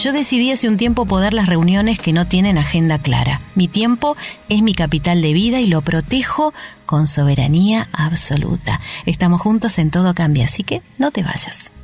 Yo decidí hace un tiempo poder las reuniones que no tienen agenda clara. Mi tiempo es mi capital de vida y lo protejo con soberanía absoluta. Estamos juntos en Todo Cambia, así que no te vayas.